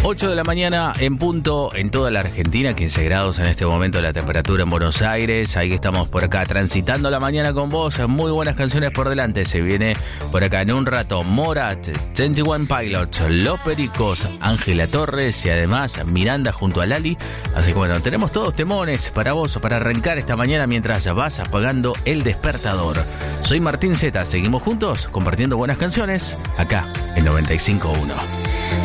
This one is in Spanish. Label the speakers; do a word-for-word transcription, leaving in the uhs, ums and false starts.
Speaker 1: ocho de la mañana en punto en toda la Argentina, quince grados en este momento la temperatura en Buenos Aires. Ahí estamos por acá transitando la mañana con vos. Muy buenas canciones por delante. Se viene por acá en un rato Morat, veintiuno Pilots, Los Pericos, Ángela Torres y además Miranda junto a Lali. Así que bueno, tenemos todos temones para vos para arrancar esta mañana mientras vas apagando el despertador. Soy Martín Zeta, seguimos juntos compartiendo buenas canciones acá en noventa y cinco punto uno.